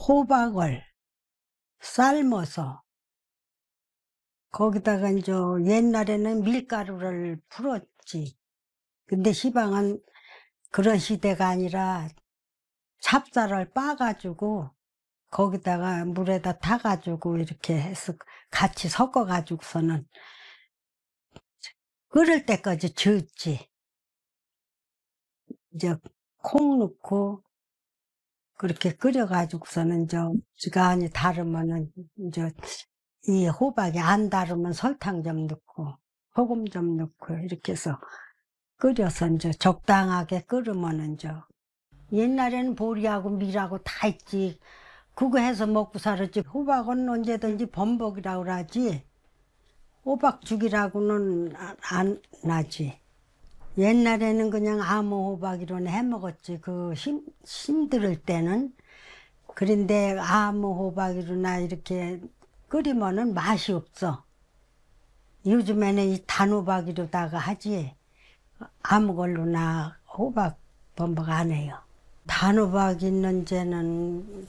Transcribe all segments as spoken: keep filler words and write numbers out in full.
호박을 삶아서 거기다가 이제 옛날에는 밀가루를 풀었지. 근데 시방은 그런 시대가 아니라 찹쌀을 빻아가지고 거기다가 물에다 타가지고 이렇게 해서 같이 섞어가지고서는 끓을 때까지 저었지. 이제 콩 넣고 그렇게 끓여가지고서는 이제 시간이 다르면은 이제 이 호박이 안 다르면 설탕 좀 넣고 소금 좀 넣고 이렇게 해서 끓여서 이제 적당하게 끓으면은 이제 옛날에는 보리하고 밀하고 다 있지. 그거 해서 먹고 살았지. 호박은 언제든지 범벅이라고 그러지. 호박죽이라고는 안, 안 나지. 옛날에는 그냥 아무 호박이로는 해 먹었지. 그 힘, 힘들 때는. 그런데 아무 호박이로나 이렇게 끓이면은 맛이 없어. 요즘에는 이 단호박이로다가 하지. 아무 걸로나 호박 범벅 안 해요. 단호박 있는 데는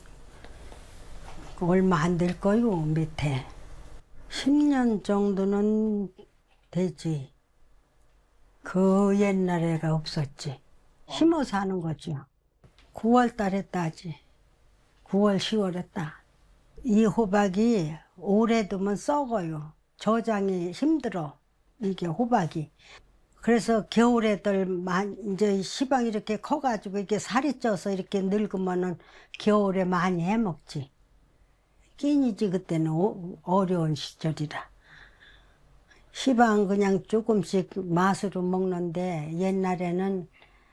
얼마 안 될 거요, 밑에. 십 년 정도는 되지. 그 옛날에가 없었지. 심어서 하는 거죠. 구월 달에 따지. 구월, 시월에 따. 이 호박이 오래 두면 썩어요. 저장이 힘들어. 이게 호박이. 그래서 겨울에들 이제 시방 이렇게 커가지고 이렇게 살이 쪄서 이렇게 늙으면은 겨울에 많이 해 먹지. 끼니지 그때는 오, 어려운 시절이라. 시방 그냥 조금씩 맛으로 먹는데 옛날에는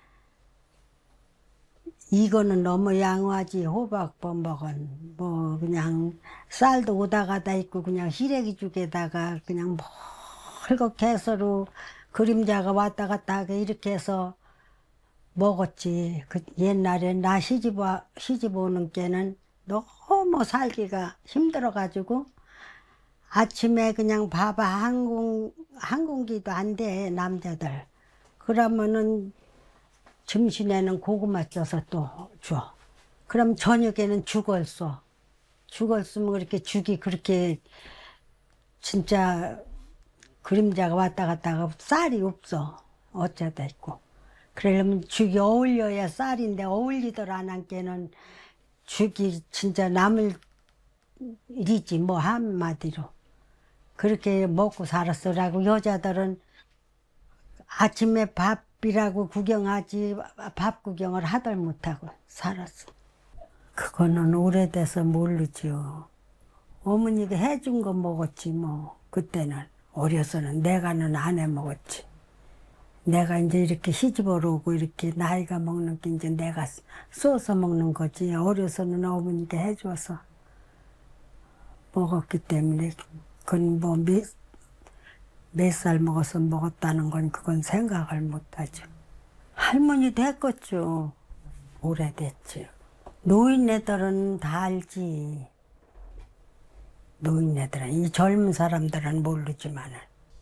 이거는 너무 양호하지. 호박 범벅은 뭐 그냥 쌀도 오다 가다 있고 그냥 시래기 죽에다가 그냥 멀겋게 해서로 그림자가 왔다 갔다 하게 이렇게 해서 먹었지. 그 옛날에 나 시집 와 시집 오는 게는 너무 살기가 힘들어가지고 아침에 그냥 밥 한 공, 한 공기도 안 돼, 남자들. 그러면은 점심에는 고구마 쪄서 또 줘. 그럼 저녁에는 죽을 써. 죽을 쓰면 그렇게 죽이 그렇게 진짜 그림자가 왔다 갔다 하고 쌀이 없어. 어쩌다 있고. 그러려면 죽이 어울려야 쌀인데 어울리들 안 한 게는 죽이 진짜 남을 일이지 뭐 한마디로. 그렇게 먹고 살았어라고. 여자들은 아침에 밥이라고 구경하지 밥 구경을 하들 못하고 살았어. 그거는 오래돼서 모르죠. 어머니가 해준 거 먹었지 뭐. 그때는 어려서는 내가는 안 해 먹었지. 내가 이제 이렇게 시집으로 오고 이렇게 나이가 먹는 게 이제 내가 써서 먹는 거지. 어려서는 어머니가 해줘서 먹었기 때문에 그건 뭐 몇 살 먹어서 먹었다는 건 그건 생각을 못하죠. 할머니도 했겠죠. 오래됐죠. 노인네들은 다 알지. 노인네들은. 이 젊은 사람들은 모르지만은.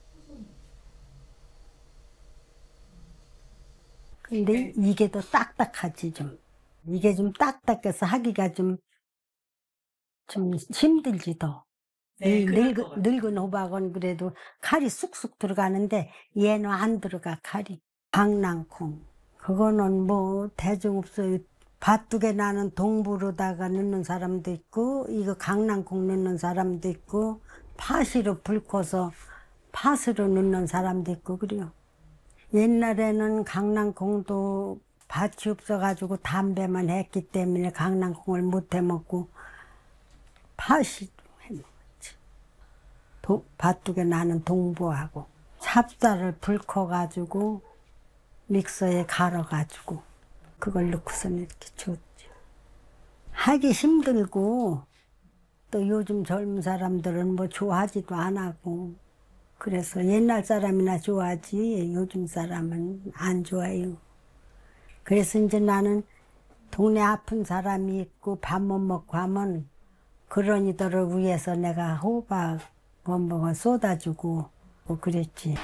근데 이게 더 딱딱하지 좀. 이게 좀 딱딱해서 하기가 좀, 좀 힘들지 더. 네, 이 그럴 것 늙은, 늙은 호박은 그래도 칼이 쑥쑥 들어가는데 얘는 안 들어가 칼이. 강낭콩. 그거는 뭐 대중 없어요. 밭두개 나는 동부로다가 넣는 사람도 있고 이거 강낭콩 넣는 사람도 있고 파시로 불켜서 팥으로 넣는 사람도 있고 그래요. 옛날에는 강낭콩도 밭이 없어가지고 담배만 했기 때문에 강낭콩을 못 해먹고 팥이 해먹었지. 도, 밭두개 나는 동부하고 찹쌀을 불켜가지고 믹서에 갈아가지고 그걸 넣고서 이렇게 줬죠. 하기 힘들고 또 요즘 젊은 사람들은 뭐 좋아하지도 안 하고 그래서 옛날 사람이나 좋아하지 요즘 사람은 안 좋아해요. 그래서 이제 나는 동네 아픈 사람이 있고 밥 못 먹고 하면 그런 이들을 위해서 내가 호박 뭐 뭐 쏟아주고 뭐 그랬지.